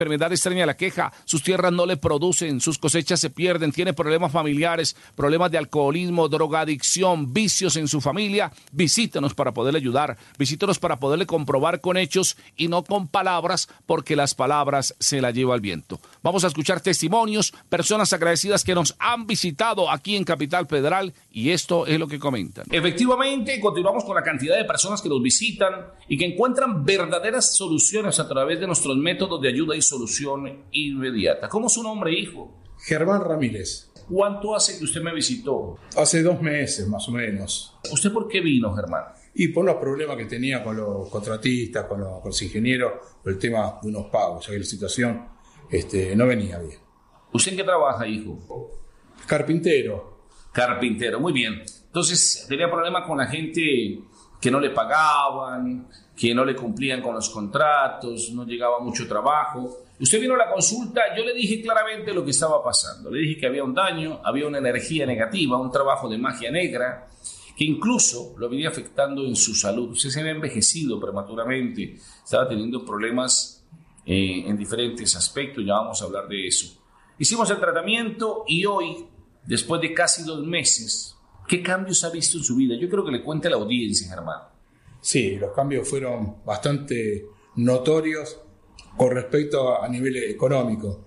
enfermedad extraña la queja, sus tierras no le producen, sus cosechas se pierden, tiene problemas familiares, problemas de alcoholismo, drogadicción, vicios en su familia, visítenos para poderle ayudar, visítenos para poderle comprobar con hechos y no con palabras, porque las palabras se las lleva el viento. Vamos a escuchar testimonios, personas agradecidas que nos han visitado aquí en Capital Federal, y esto es lo que comentan. Efectivamente, continuamos con la cantidad de personas que nos visitan y que encuentran verdaderas soluciones a través de nuestros métodos de ayuda y solución inmediata. ¿Cómo es su nombre, hijo? Germán Ramírez. ¿Cuánto hace que usted me visitó? Hace 2 meses, más o menos. ¿Usted por qué vino, Germán? Y por los problemas que tenía con los contratistas, con los ingenieros, por el tema de unos pagos, ya que la situación no venía bien. ¿Usted en qué trabaja, hijo? Carpintero. Carpintero, muy bien. Entonces, tenía problema con la gente que no le pagaban, que no le cumplían con los contratos, no llegaba mucho trabajo. Usted vino a la consulta, yo le dije claramente lo que estaba pasando. Le dije que había un daño, había una energía negativa, un trabajo de magia negra, que incluso lo venía afectando en su salud. Usted se había envejecido prematuramente, estaba teniendo problemas en diferentes aspectos, ya vamos a hablar de eso. Hicimos el tratamiento y hoy, después de casi 2 meses, ¿qué cambios ha visto en su vida? Yo creo que le cuente a la audiencia, Germán. Sí, los cambios fueron bastante notorios con respecto a nivel económico,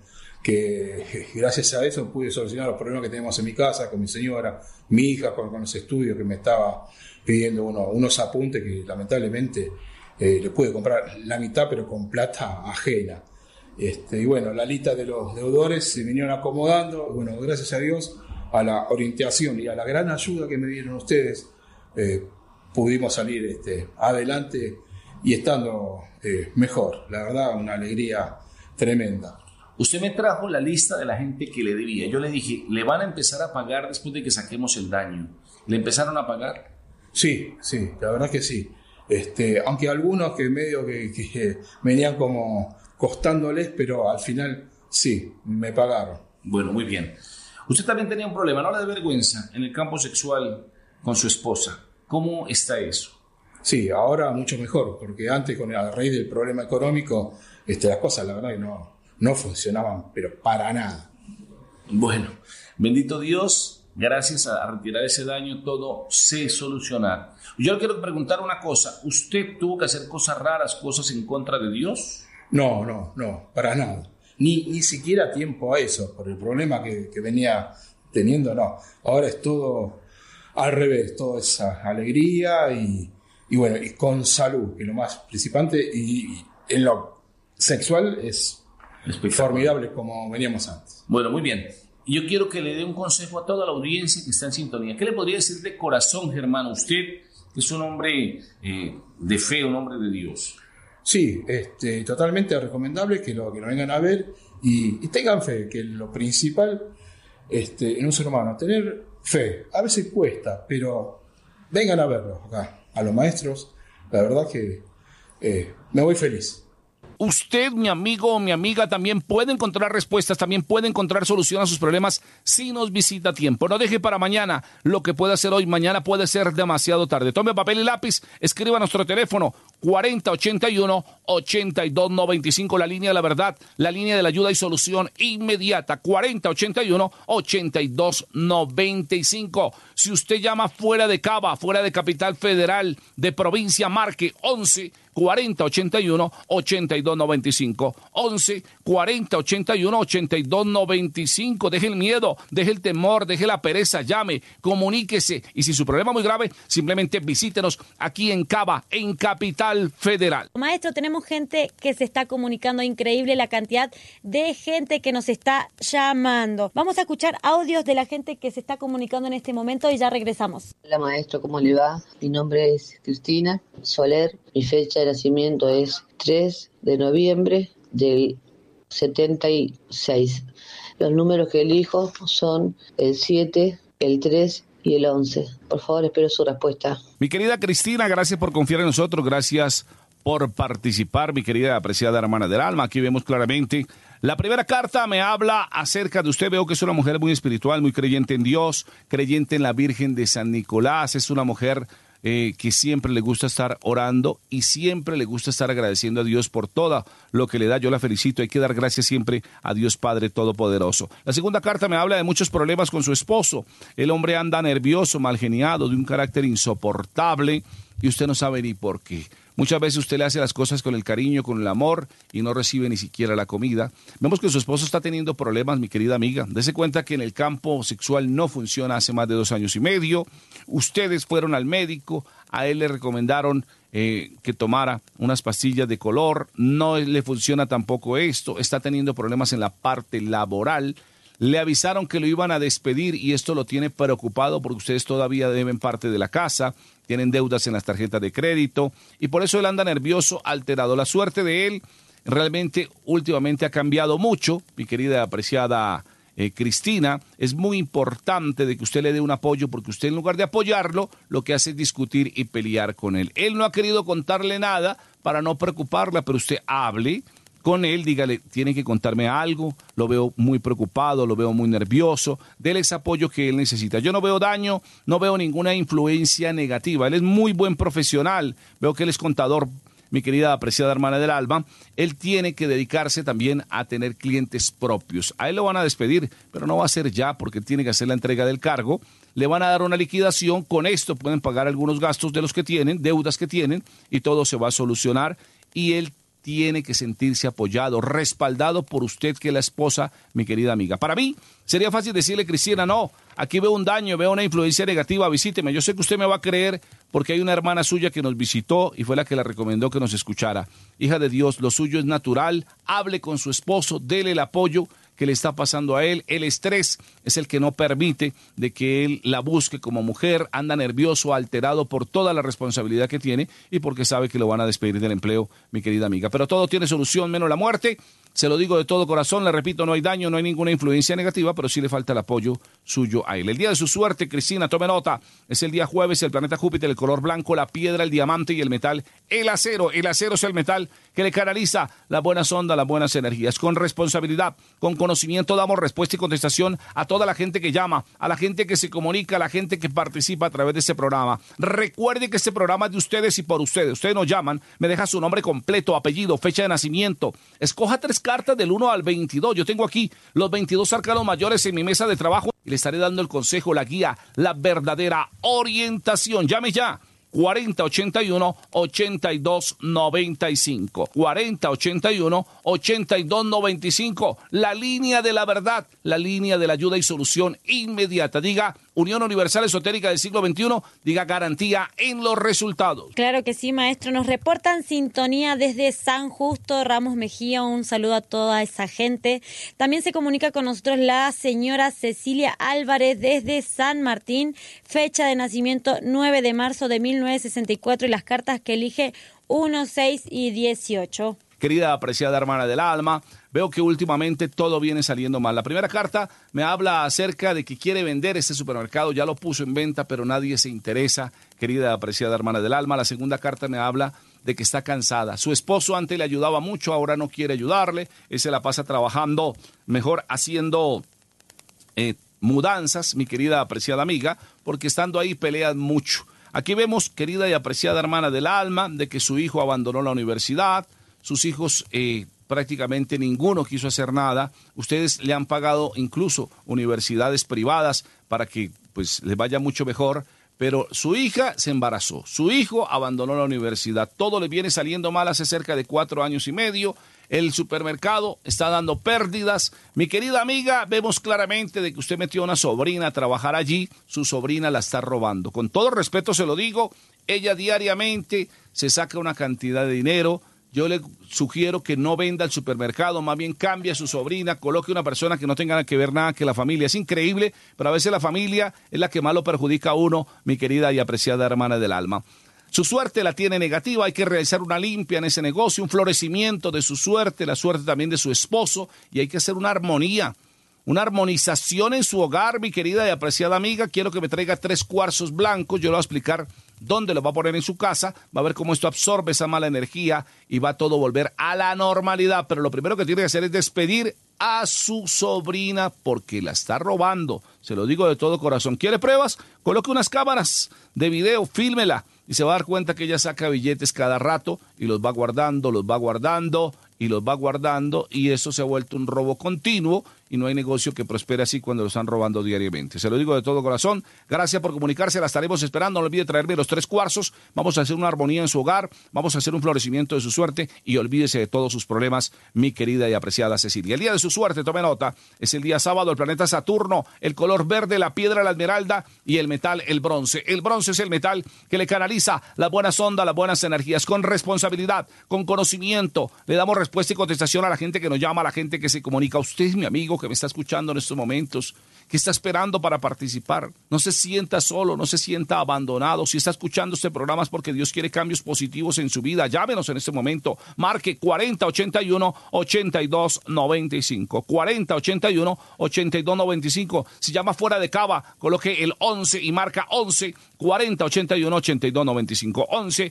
que gracias a eso pude solucionar los problemas que tenemos en mi casa, con mi señora, mi hija, con los estudios que me estaba pidiendo unos apuntes que lamentablemente le pude comprar la mitad, pero con plata ajena. Y bueno, la lista de los deudores se vinieron acomodando, bueno, gracias a Dios, a la orientación y a la gran ayuda que me dieron ustedes, pudimos salir adelante y estando mejor. La verdad, una alegría tremenda. Usted me trajo la lista de la gente que le debía. Yo le dije, ¿le van a empezar a pagar después de que saquemos el daño? ¿Le empezaron a pagar? Sí, la verdad que sí. Aunque algunos que medio que venían como costándoles, pero al final sí, me pagaron. Bueno, muy bien. Usted también tenía un problema, ¿no? De vergüenza en el campo sexual con su esposa. ¿Cómo está eso? Sí, ahora mucho mejor, porque antes, a raíz del problema económico, las cosas la verdad que no funcionaban, pero para nada. Bueno, bendito Dios, gracias a retirar ese daño todo se solucionará. Yo le quiero preguntar una cosa, ¿usted tuvo que hacer cosas raras, cosas en contra de Dios? No, para nada. Ni siquiera tiempo a eso, por el problema que venía teniendo, no. Ahora es todo al revés, toda esa alegría y bueno, y con salud, que es lo más principante, y en lo sexual es formidable como veníamos antes. Bueno, muy bien. Yo quiero que le dé un consejo a toda la audiencia que está en sintonía. ¿Qué le podría decir de corazón, Germán? Usted que es un hombre de fe, un hombre de Dios. Sí, totalmente recomendable que lo vengan a ver y tengan fe, que lo principal en un ser humano, tener fe. A veces cuesta, pero vengan a verlo acá, a los maestros. La verdad que me voy feliz. Usted, mi amigo o mi amiga, también puede encontrar respuestas, también puede encontrar solución a sus problemas si nos visita a tiempo. No deje para mañana lo que puede hacer hoy. Mañana puede ser demasiado tarde. Tome papel y lápiz, escriba nuestro teléfono 4081-8295, la línea de la verdad, la línea de la ayuda y solución inmediata, 4081-8295. Si usted llama fuera de Cava, fuera de Capital Federal, de provincia, marque 11 4081-8295. 11 4081-8295. Deje el miedo, deje el temor, deje la pereza, llame, comuníquese. Y si su problema es muy grave, simplemente visítenos aquí en Cava, en Capital Federal. Maestro, tenemos gente que se está comunicando, increíble la cantidad de gente que nos está llamando. Vamos a escuchar audios de la gente que se está comunicando en este momento y ya regresamos. Hola maestro, ¿cómo le va? Mi nombre es Cristina Soler, mi fecha de nacimiento es 3 de noviembre del 76. Los números que elijo son el 7, el 3 y el 11. Por favor, espero su respuesta. Mi querida Cristina, gracias por confiar en nosotros, gracias por participar, mi querida apreciada hermana del alma. Aquí vemos claramente, la primera carta me habla acerca de usted. Veo que es una mujer muy espiritual, muy creyente en Dios, creyente en la Virgen de San Nicolás. Es una mujer que siempre le gusta estar orando y siempre le gusta estar agradeciendo a Dios por todo lo que le da. Yo la felicito, hay que dar gracias siempre a Dios Padre Todopoderoso. La segunda carta me habla de muchos problemas con su esposo. El hombre anda nervioso, mal geniado, de un carácter insoportable y usted no sabe ni por qué. Muchas veces usted le hace las cosas con el cariño, con el amor y no recibe ni siquiera la comida. Vemos que su esposo está teniendo problemas, mi querida amiga. Dese cuenta que en el campo sexual no funciona hace más de 2 años y medio. Ustedes fueron al médico, a él le recomendaron que tomara unas pastillas de color. No le funciona tampoco esto. Está teniendo problemas en la parte laboral. Le avisaron que lo iban a despedir y esto lo tiene preocupado porque ustedes todavía deben parte de la casa, tienen deudas en las tarjetas de crédito y por eso él anda nervioso, alterado. La suerte de él realmente últimamente ha cambiado mucho, mi querida y apreciada Cristina. Es muy importante de que usted le dé un apoyo porque usted en lugar de apoyarlo, lo que hace es discutir y pelear con él. Él no ha querido contarle nada para no preocuparla, pero usted hable con él, dígale, tiene que contarme algo, lo veo muy preocupado, lo veo muy nervioso, déle ese apoyo que él necesita. Yo no veo daño, no veo ninguna influencia negativa, él es muy buen profesional, veo que él es contador, mi querida apreciada hermana del alma, él tiene que dedicarse también a tener clientes propios. A él lo van a despedir, pero no va a ser ya porque él tiene que hacer la entrega del cargo, le van a dar una liquidación, con esto pueden pagar algunos gastos de los que tienen, deudas que tienen, y todo se va a solucionar, y él tiene que sentirse apoyado, respaldado por usted que es la esposa, mi querida amiga. Para mí sería fácil decirle, Cristina, no, aquí veo un daño, veo una influencia negativa, visíteme. Yo sé que usted me va a creer porque hay una hermana suya que nos visitó y fue la que la recomendó que nos escuchara. Hija de Dios, lo suyo es natural, hable con su esposo, dele el apoyo que le está pasando a él. El estrés es el que no permite de que él la busque como mujer, anda nervioso, alterado por toda la responsabilidad que tiene y porque sabe que lo van a despedir del empleo, mi querida amiga. Pero todo tiene solución menos la muerte. Se lo digo de todo corazón, le repito, no hay daño, no hay ninguna influencia negativa, pero sí le falta el apoyo suyo a él. El día de su suerte, Cristina, tome nota, es el día jueves, el planeta Júpiter, el color blanco, la piedra, el diamante y el metal, el acero. El acero es el metal que le canaliza las buenas ondas, las buenas energías. Con responsabilidad, con conocimiento damos respuesta y contestación a toda la gente que llama, a la gente que se comunica, a la gente que participa a través de este programa. Recuerde que este programa es de ustedes y por ustedes. Ustedes nos llaman, me deja su nombre completo, apellido, fecha de nacimiento. Escoja 3 cartas del 1 al 22. Yo tengo aquí los 22 arcanos mayores en mi mesa de trabajo y le estaré dando el consejo, la guía, la verdadera orientación. Llame ya. 4081-8295. 4081-8295. La línea de la verdad, la línea de la ayuda y solución inmediata. Diga Unión Universal Esotérica del siglo XXI, diga garantía en los resultados. Claro que sí, maestro. Nos reportan sintonía desde San Justo, Ramos Mejía. Un saludo a toda esa gente. También se comunica con nosotros la señora Cecilia Álvarez desde San Martín. Fecha de nacimiento 9 de marzo de 1964 y las cartas que elige 1, 6 y 18. Querida apreciada hermana del alma, veo que últimamente todo viene saliendo mal. La primera carta me habla acerca de que quiere vender este supermercado, ya lo puso en venta, pero nadie se interesa, querida apreciada hermana del alma. La segunda carta me habla de que está cansada. Su esposo antes le ayudaba mucho, ahora no quiere ayudarle, él se la pasa trabajando, mejor haciendo mudanzas, mi querida apreciada amiga, porque estando ahí pelean mucho. Aquí vemos, querida y apreciada hermana del alma, de que su hijo abandonó la universidad. Sus hijos prácticamente ninguno quiso hacer nada. Ustedes le han pagado incluso universidades privadas para que pues les vaya mucho mejor, pero su hija se embarazó, su hijo abandonó la universidad, todo le viene saliendo mal hace cerca de 4 años y medio. El supermercado está dando pérdidas. Mi querida amiga, vemos claramente de que usted metió a una sobrina a trabajar allí, su sobrina la está robando. Con todo respeto se lo digo, ella diariamente se saca una cantidad de dinero. Yo le sugiero que no venda el supermercado, más bien cambie a su sobrina, coloque una persona que no tenga que ver nada que la familia. Es increíble, pero a veces la familia es la que más lo perjudica a uno, mi querida y apreciada hermana del alma. Su suerte la tiene negativa, hay que realizar una limpia en ese negocio, un florecimiento de su suerte, la suerte también de su esposo, y hay que hacer una armonía, una armonización en su hogar, mi querida y apreciada amiga. Quiero que me traiga 3 cuarzos blancos, yo le voy a explicar dónde los va a poner en su casa, va a ver cómo esto absorbe esa mala energía y va a todo volver a la normalidad. Pero lo primero que tiene que hacer es despedir a su sobrina porque la está robando. Se lo digo de todo corazón. ¿Quiere pruebas? Coloque unas cámaras de video, fílmela, y se va a dar cuenta que ella saca billetes cada rato y los va guardando, y eso se ha vuelto un robo continuo y no hay negocio que prospere así cuando lo están robando diariamente. Se lo digo de todo corazón. Gracias por comunicarse, la estaremos esperando. No olvide traerme los 3 cuarzos. Vamos a hacer una armonía en su hogar, vamos a hacer un florecimiento de su suerte y olvídese de todos sus problemas, mi querida y apreciada Cecilia. El día de su suerte, tome nota, es el día sábado, el planeta Saturno, el color verde, la piedra, la esmeralda y el metal, el bronce. El bronce es el metal que le canaliza las buenas ondas, las buenas energías, con responsabilidad, con conocimiento. Le damos respuesta y contestación a la gente que nos llama, a la gente que se comunica. Usted, mi amigo, que me está escuchando en estos momentos, que está esperando para participar, no se sienta solo, no se sienta abandonado. Si está escuchando este programa es porque Dios quiere cambios positivos en su vida. Llámenos en este momento, marque 4081-8295, 4081-8295. Si llama fuera de Cava, coloque el 11 y marca 11 4081-8295, 11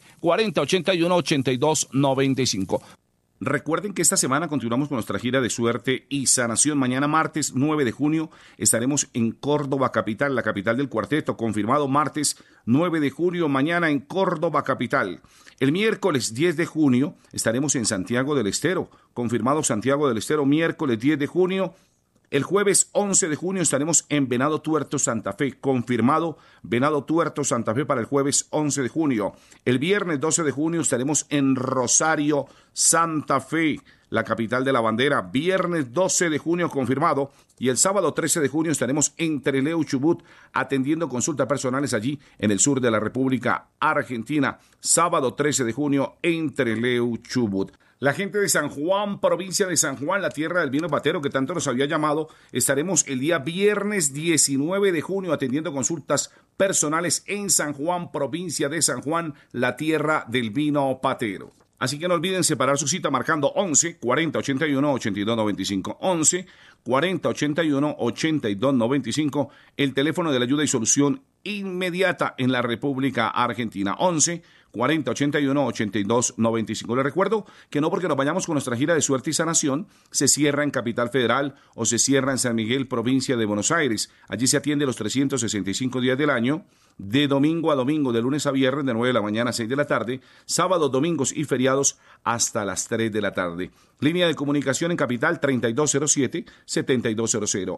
4081-8295. Recuerden que esta semana continuamos con nuestra gira de suerte y sanación. Mañana martes 9 de junio estaremos en Córdoba capital, la capital del cuarteto. Confirmado martes 9 de junio, mañana en Córdoba capital. El miércoles 10 de junio estaremos en Santiago del Estero. Confirmado Santiago del Estero, miércoles 10 de junio. El jueves 11 de junio estaremos en Venado Tuerto, Santa Fe. Confirmado Venado Tuerto, Santa Fe para el jueves 11 de junio. El viernes 12 de junio estaremos en Rosario, Santa Fe, la capital de la bandera. Viernes 12 de junio confirmado. Y el sábado 13 de junio estaremos en Trelew, Chubut, atendiendo consultas personales allí en el sur de la República Argentina. Sábado 13 de junio en Trelew, Chubut. La gente de San Juan, provincia de San Juan, la tierra del vino patero que tanto nos había llamado, estaremos el día viernes 19 de junio atendiendo consultas personales en San Juan, provincia de San Juan, la tierra del vino patero. Así que no olviden separar su cita marcando 11 40 81 82 95, 11 40 81 82 95, el teléfono de la ayuda y solución inmediata en la República Argentina, 11 40 81 82 95. Les recuerdo que no porque nos vayamos con nuestra gira de suerte y sanación se cierra en Capital Federal o se cierra en San Miguel, provincia de Buenos Aires. Allí se atiende los 365 días del año, de domingo a domingo, de lunes a viernes, de 9 de la mañana a 6 de la tarde, sábados, domingos y feriados hasta las 3 de la tarde. Línea de comunicación en Capital 3207-7200.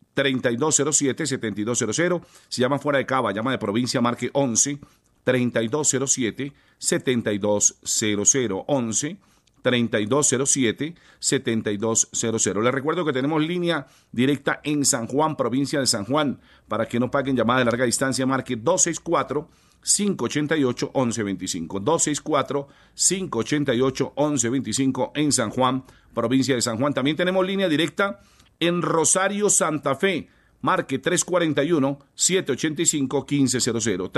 3207-7200. Si llama fuera de Cava, llama de provincia, marque 11 3207-7200, 11 3207-7200. Les recuerdo que tenemos línea directa en San Juan, provincia de San Juan, para que no paguen llamada de larga distancia, marque 264-588-1125, 264-588-1125 en San Juan, provincia de San Juan. También tenemos línea directa en Rosario, Santa Fe. Marque 341-785-1500,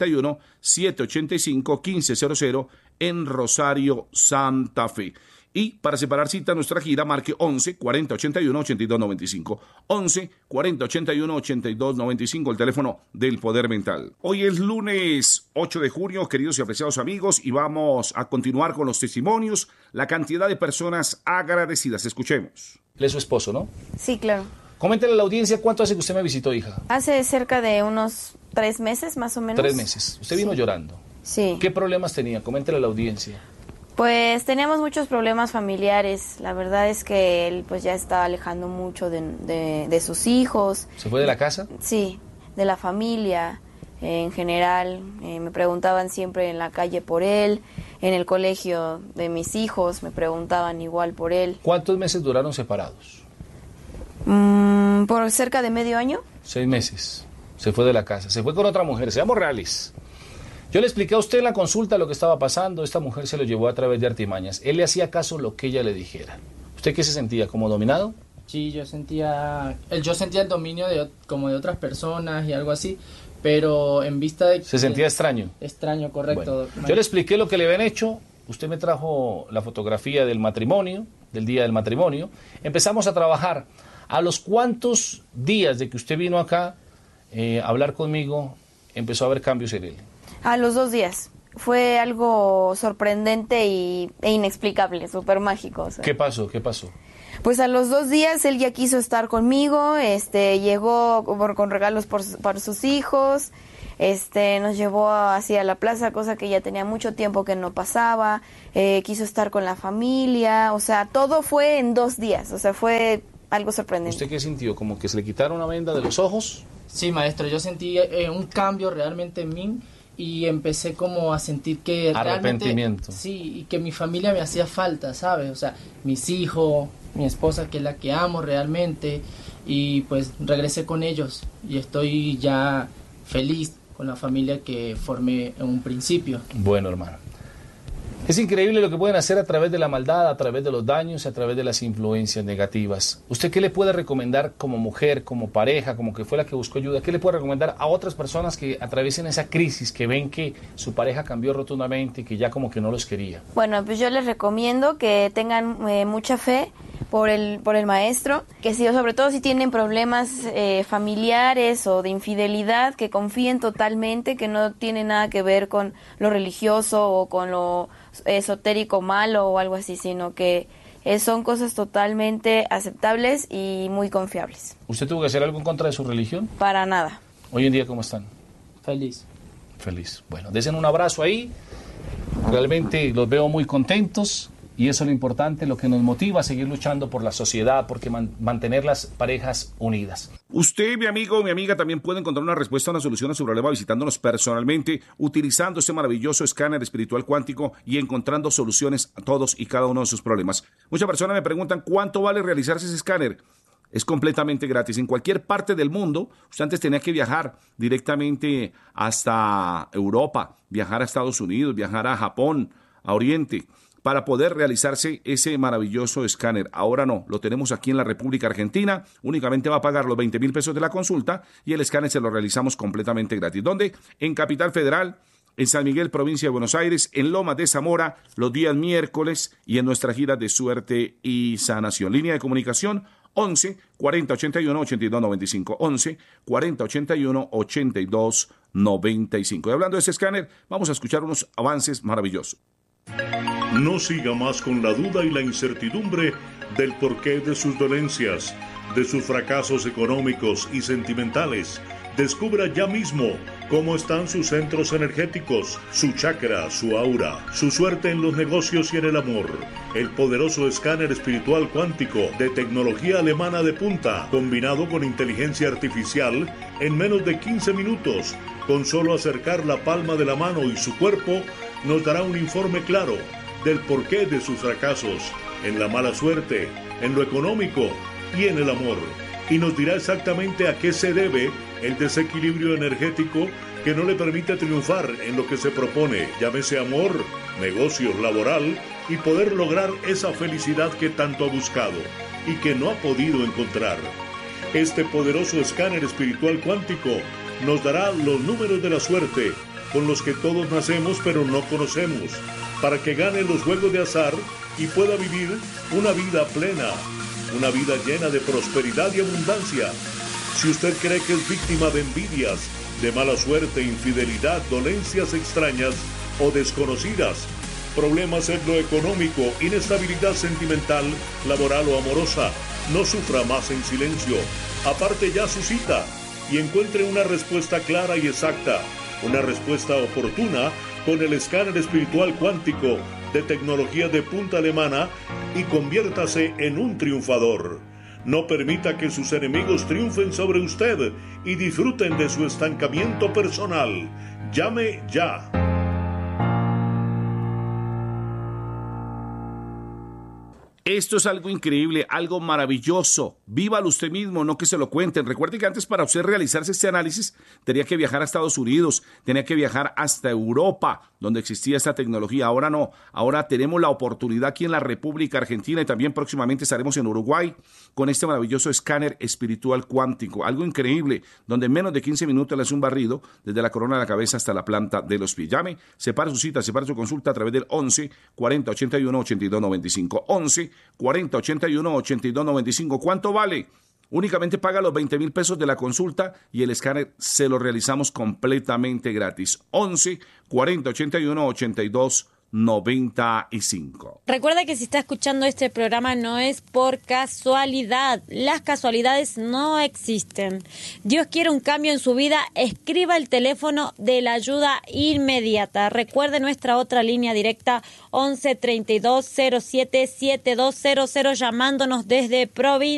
341-785-1500 en Rosario, Santa Fe. Y para separar cita a nuestra gira, marque 11 40 81 82 95, 11 40 81 82 95, el teléfono del Poder Mental. Hoy es lunes 8 de junio, queridos y apreciados amigos, y vamos a continuar con los testimonios, la cantidad de personas agradecidas. Escuchemos. Él es su esposo, ¿no? Sí, claro. Coméntele a la audiencia, ¿cuánto hace que usted me visitó, hija? Hace cerca de unos 3 meses, más o menos. 3 meses. Usted vino llorando. Sí. ¿Qué problemas tenía? Coméntele a la audiencia. Pues teníamos muchos problemas familiares. La verdad es que él pues ya estaba alejando mucho de sus hijos. ¿Se fue de la casa? Sí, de la familia en general. Me preguntaban siempre en la calle por él. En el colegio de mis hijos me preguntaban igual por él. ¿Cuántos meses duraron separados? Por cerca de medio año. 6 meses. Se fue de la casa. Se fue con otra mujer. Seamos reales. Yo le expliqué a usted en la consulta lo que estaba pasando. Esta mujer se lo llevó a través de artimañas. Él le hacía caso lo que ella le dijera. ¿Usted qué se sentía? ¿Como dominado? Sí, yo sentía el dominio como de otras personas y algo así, pero en vista de que... ¿Se sentía extraño? Extraño, correcto. Bueno, yo le expliqué lo que le habían hecho. Usted me trajo la fotografía del matrimonio, del día del matrimonio. Empezamos a trabajar. ¿A los cuántos días de que usted vino acá a hablar conmigo empezó a haber cambios en él? A los 2 días. Fue algo sorprendente e inexplicable, súper mágico. O sea. ¿Qué pasó? ¿Qué pasó? Pues a los 2 días él ya quiso estar conmigo, llegó con regalos para sus hijos, nos llevó hacia la plaza, cosa que ya tenía mucho tiempo que no pasaba, quiso estar con la familia, o sea, todo fue en 2 días, o sea, fue algo sorprendente. ¿Usted qué sintió? ¿Como que se le quitaron una venda de los ojos? Sí, maestro, yo sentí un cambio realmente en mí y empecé como a sentir que arrepentimiento. Sí, y que mi familia me hacía falta, ¿sabes? O sea, mis hijos, mi esposa, que es la que amo realmente, y pues regresé con ellos y estoy ya feliz con la familia que formé en un principio. Bueno, hermano. Es increíble lo que pueden hacer a través de la maldad, a través de los daños, a través de las influencias negativas. ¿Usted qué le puede recomendar como mujer, como pareja, como que fue la que buscó ayuda? ¿Qué le puede recomendar a otras personas que atraviesen esa crisis, que ven que su pareja cambió rotundamente y que ya como que no los quería? Bueno, pues yo les recomiendo que tengan mucha fe por el maestro, que sobre todo si tienen problemas familiares o de infidelidad, que confíen totalmente, que no tiene nada que ver con lo religioso o con lo esotérico malo o algo así, sino que son cosas totalmente aceptables y muy confiables. ¿Usted tuvo que hacer algo en contra de su religión? Para nada. Hoy en día, ¿cómo están? Feliz. Feliz. Bueno, desen un abrazo ahí. Realmente los veo muy contentos. Y eso es lo importante, lo que nos motiva a seguir luchando por la sociedad, porque mantener las parejas unidas. Usted, mi amigo o mi amiga, también puede encontrar una respuesta, una solución a su problema visitándonos personalmente, utilizando este maravilloso escáner espiritual cuántico y encontrando soluciones a todos y cada uno de sus problemas. Muchas personas me preguntan cuánto vale realizarse ese escáner. Es completamente gratis. En cualquier parte del mundo, usted antes tenía que viajar directamente hasta Europa, viajar a Estados Unidos, viajar a Japón, a Oriente, para poder realizarse ese maravilloso escáner. Ahora no, lo tenemos aquí en la República Argentina, únicamente va a pagar los 20,000 pesos de la consulta y el escáner se lo realizamos completamente gratis. ¿Dónde? En Capital Federal, en San Miguel, provincia de Buenos Aires, en Lomas de Zamora, los días miércoles y en nuestra gira de suerte y sanación. Línea de comunicación 11 40 81 82 95, 11 40 81 82 95. Y hablando de ese escáner, vamos a escuchar unos avances maravillosos. No siga más con la duda y la incertidumbre del porqué de sus dolencias, de sus fracasos económicos y sentimentales. Descubra ya mismo cómo están sus centros energéticos, su chakra, su aura, su suerte en los negocios y en el amor. El poderoso escáner espiritual cuántico de tecnología alemana de punta, combinado con inteligencia artificial, en menos de 15 minutos, con solo acercar la palma de la mano y su cuerpo, nos dará un informe claro del porqué de sus fracasos, en la mala suerte, en lo económico y en el amor. Y nos dirá exactamente a qué se debe el desequilibrio energético que no le permite triunfar en lo que se propone, llámese amor, negocio, laboral, y poder lograr esa felicidad que tanto ha buscado y que no ha podido encontrar. Este poderoso escáner espiritual cuántico nos dará los números de la suerte con los que todos nacemos pero no conocemos, para que gane los juegos de azar y pueda vivir una vida plena, una vida llena de prosperidad y abundancia. Si usted cree que es víctima de envidias, de mala suerte, infidelidad, dolencias extrañas o desconocidas, problemas en lo económico, inestabilidad sentimental, laboral o amorosa, no sufra más en silencio. Aparte ya su cita y encuentre una respuesta clara y exacta, una respuesta oportuna con el escáner espiritual cuántico de tecnología de punta alemana y conviértase en un triunfador. No permita que sus enemigos triunfen sobre usted y disfruten de su estancamiento personal. Llame ya. Esto es algo increíble, algo maravilloso. Vívalo usted mismo, no que se lo cuenten. Recuerde que antes para usted realizarse este análisis tenía que viajar a Estados Unidos, tenía que viajar hasta Europa, donde existía esta tecnología. Ahora no, ahora tenemos la oportunidad aquí en la República Argentina y también próximamente estaremos en Uruguay con este maravilloso escáner espiritual cuántico. Algo increíble, donde en menos de 15 minutos le hace un barrido desde la corona de la cabeza hasta la planta de los pies. Llame, separe su cita, separe su consulta a través del 11 40 81 82 95. 11 40 81 82 95. ¿Cuánto vale? Únicamente paga los 20,000 pesos de la consulta y el escáner se lo realizamos completamente gratis. 11 40 81 82 95. Recuerda que si está escuchando este programa no es por casualidad. Las casualidades no existen. Dios quiere un cambio en su vida. Escriba el teléfono de la ayuda inmediata. Recuerde nuestra otra línea directa 11 32 07 7200 llamándonos desde provincia.